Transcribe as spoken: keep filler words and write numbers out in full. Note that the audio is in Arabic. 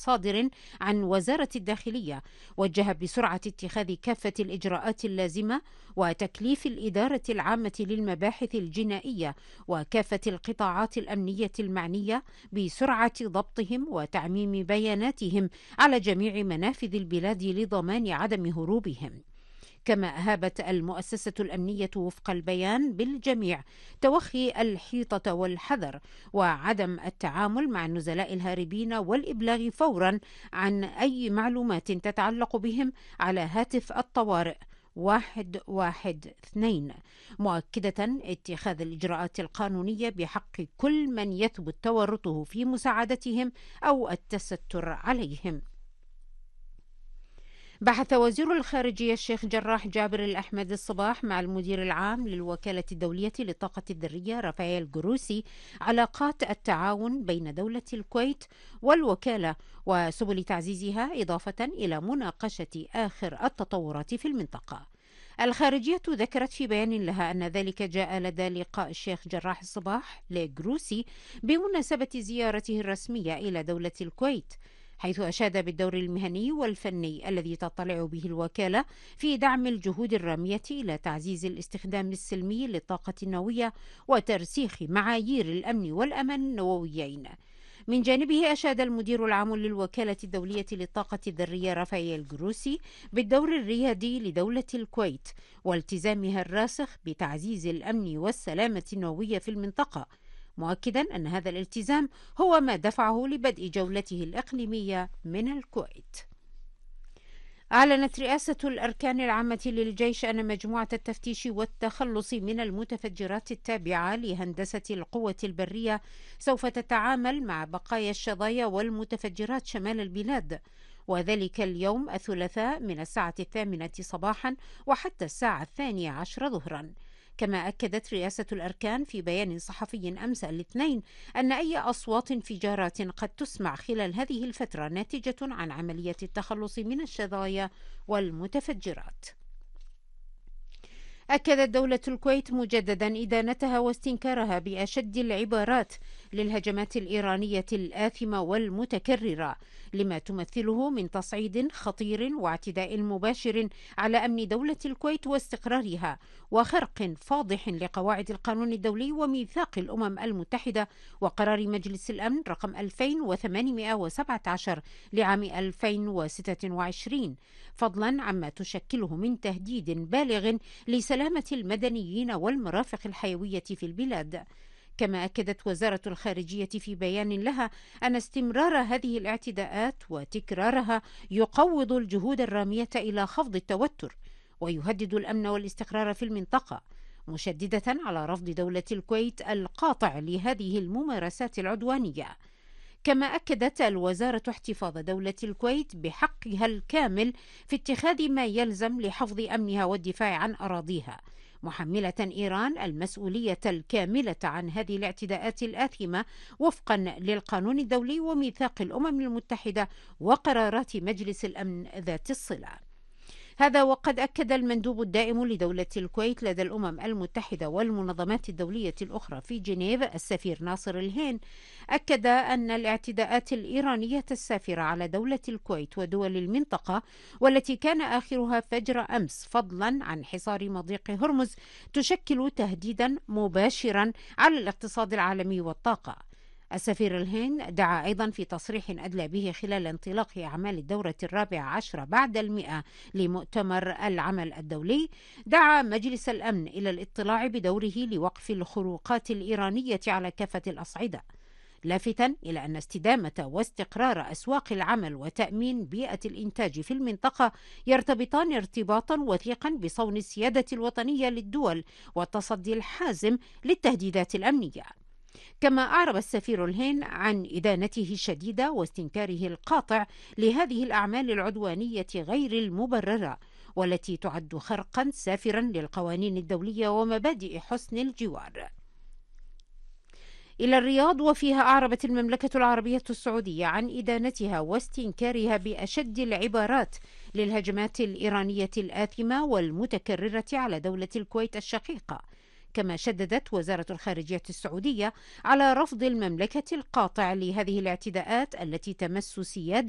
صادر عن وزارة الداخلية وجه بسرعة اتخاذ كافة الإجراءات اللازمة وتكليف الإدارة العامة للمباحث الجنائية وكافة القطاعات الأمنية المعنية بسرعة ضبطهم وتعميم بياناتهم على جميع منافذ البلاد لضمان عدم هروبهم. كما أهابت المؤسسة الأمنية وفق البيان بالجميع توخي الحيطة والحذر وعدم التعامل مع النزلاء الهاربين والإبلاغ فورا عن أي معلومات تتعلق بهم على هاتف الطوارئ واحد واحد اثنين، مؤكدة اتخاذ الإجراءات القانونية بحق كل من يثبت تورطه في مساعدتهم أو التستر عليهم. بحث وزير الخارجية الشيخ جراح جابر الأحمد الصباح مع المدير العام للوكالة الدولية للطاقة الذرية رافائيل جروسي علاقات التعاون بين دولة الكويت والوكالة وسبل تعزيزها، إضافة إلى مناقشة آخر التطورات في المنطقة. الخارجية ذكرت في بيان لها أن ذلك جاء لدى لقاء الشيخ جراح الصباح لجروسي بمناسبة زيارته الرسمية إلى دولة الكويت، حيث أشاد بالدور المهني والفني الذي تطلع به الوكالة في دعم الجهود الرامية إلى تعزيز الاستخدام السلمي للطاقة النووية وترسيخ معايير الأمن والأمان النوويين. من جانبه أشاد المدير العام للوكالة الدولية للطاقة الذرية رافائيل جروسي بالدور الريادي لدولة الكويت والتزامها الراسخ بتعزيز الأمن والسلامة النووية في المنطقة، مؤكدا أن هذا الالتزام هو ما دفعه لبدء جولته الإقليمية من الكويت. أعلنت رئاسة الأركان العامة للجيش أن مجموعة التفتيش والتخلص من المتفجرات التابعة لهندسة القوة البرية سوف تتعامل مع بقايا الشظايا والمتفجرات شمال البلاد، وذلك اليوم الثلاثاء من الساعة الثامنة صباحا وحتى الساعة الثانية عشر ظهرا. كما أكدت رئاسة الأركان في بيان صحفي أمس الاثنين أن أي أصوات انفجارات قد تسمع خلال هذه الفترة ناتجة عن عملية التخلص من الشظايا والمتفجرات. أكدت دولة الكويت مجددا إدانتها واستنكارها بأشد العبارات للهجمات الإيرانية الآثمة والمتكررة لما تمثله من تصعيد خطير واعتداء مباشر على أمن دولة الكويت واستقرارها وخرق فاضح لقواعد القانون الدولي وميثاق الأمم المتحدة وقرار مجلس الأمن رقم ألفين وثمانمائة وسبعة عشر لعام ألفين وستة وعشرين، فضلا عما تشكله من تهديد بالغ لسلامة المدنيين والمرافق الحيوية في البلاد. كما أكدت وزارة الخارجية في بيان لها أن استمرار هذه الاعتداءات وتكرارها يقوض الجهود الرامية إلى خفض التوتر ويهدد الأمن والاستقرار في المنطقة، مشددة على رفض دولة الكويت القاطع لهذه الممارسات العدوانية. كما أكدت الوزارة احتفاظ دولة الكويت بحقها الكامل في اتخاذ ما يلزم لحفظ أمنها والدفاع عن أراضيها، محملة إيران المسؤولية الكاملة عن هذه الاعتداءات الآثمة وفقا للقانون الدولي وميثاق الأمم المتحدة وقرارات مجلس الأمن ذات الصلة. هذا وقد أكد المندوب الدائم لدولة الكويت لدى الأمم المتحدة والمنظمات الدولية الأخرى في جنيف السفير ناصر الهين، أكد أن الاعتداءات الإيرانية السافرة على دولة الكويت ودول المنطقة والتي كان آخرها فجر أمس فضلا عن حصار مضيق هرمز تشكل تهديدا مباشرا على الاقتصاد العالمي والطاقة. السفير الهين دعا أيضا في تصريح أدلى به خلال انطلاق أعمال الدورة الرابعة عشرة بعد المئة لمؤتمر العمل الدولي، دعا مجلس الأمن إلى الاطلاع بدوره لوقف الخروقات الإيرانية على كافة الأصعدة، لافتا إلى أن استدامة واستقرار أسواق العمل وتأمين بيئة الإنتاج في المنطقة يرتبطان ارتباطا وثيقا بصون السيادة الوطنية للدول والتصدي الحازم للتهديدات الأمنية. كما أعرب السفير الهين عن إدانته الشديدة واستنكاره القاطع لهذه الأعمال العدوانية غير المبررة والتي تعد خرقا سافرا للقوانين الدولية ومبادئ حسن الجوار. إلى الرياض، وفيها أعربت المملكة العربية السعودية عن إدانتها واستنكارها بأشد العبارات للهجمات الإيرانية الآثمة والمتكررة على دولة الكويت الشقيقة. كما شددت وزارة الخارجية السعودية على رفض المملكة القاطع لهذه الاعتداءات التي تمس سيادة